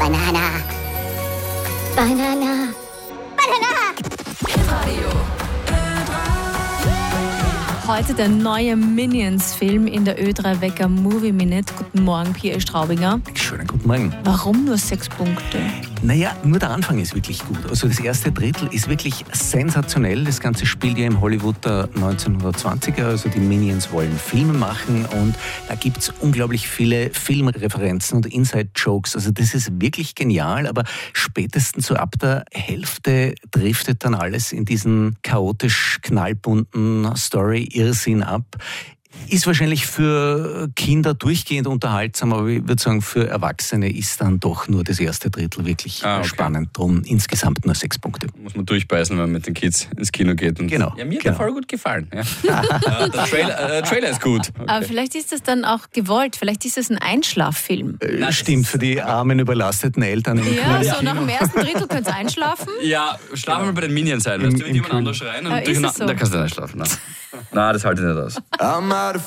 Banana. Banana. Banana. Heute der neue Minions-Film in der Ö3 Wecker Movie Minute. Guten Morgen, Pierre Straubinger. Schönen guten Morgen. Warum nur 6 Punkte? Naja, nur der Anfang ist wirklich gut. Also das erste Drittel ist wirklich sensationell. Das Ganze spielt ja im Hollywood der 1920er. Also die Minions wollen Filme machen und da gibt es unglaublich viele Filmreferenzen und Inside-Jokes. Also das ist wirklich genial, aber spätestens so ab der Hälfte driftet dann alles in diesen chaotisch knallbunten Story-Irrsinn ab. Ist wahrscheinlich für Kinder durchgehend unterhaltsam, aber ich würde sagen, für Erwachsene ist dann doch nur das erste Drittel wirklich spannend. Drum insgesamt nur 6 Punkte. Muss man durchbeißen, wenn man mit den Kids ins Kino geht. Und Genau. Ja, mir hat der voll gut gefallen. Ja. Der Trailer ist gut. Okay. Aber vielleicht ist das dann auch gewollt. Vielleicht ist es ein Einschlaffilm. Stimmt, für die armen, überlasteten Eltern. Ja, so nach dem ersten Drittel könnt ihr einschlafen. Ja, schlafen wir bei den Minions ein. Weißt du, wenn jemand anders schreien und ist es so? da kannst du nicht einschlafen. Nein, das halte ich nicht aus.